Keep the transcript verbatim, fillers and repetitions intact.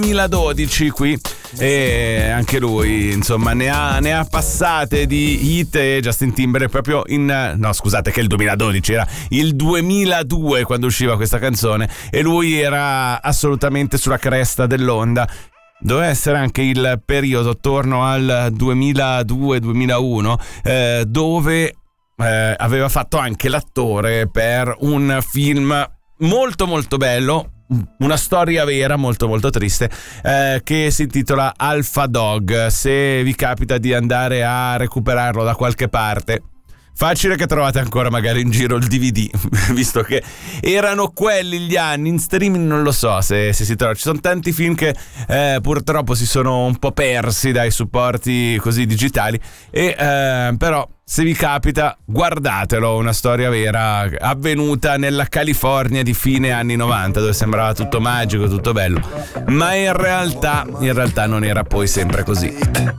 duemiladodici qui, e anche lui insomma ne ha, ne ha passate di hit. E Justin Timberlake proprio in no scusate che il duemiladodici era il duemiladue quando usciva questa canzone, e lui era assolutamente sulla cresta dell'onda. Doveva essere anche il periodo attorno al duemiladue duemilauno eh, dove eh, aveva fatto anche l'attore per un film molto molto bello, una storia vera molto molto triste, eh, che si intitola Alpha Dog. Se vi capita di andare a recuperarlo da qualche parte, facile che trovate ancora magari in giro il D V D, visto che erano quelli gli anni. In streaming non lo so se, se si trova, ci sono tanti film che eh, purtroppo si sono un po' persi dai supporti così digitali, e eh, però se vi capita guardatelo, una storia vera avvenuta nella California di fine anni novanta, dove sembrava tutto magico, tutto bello, ma in realtà in realtà non era poi sempre così.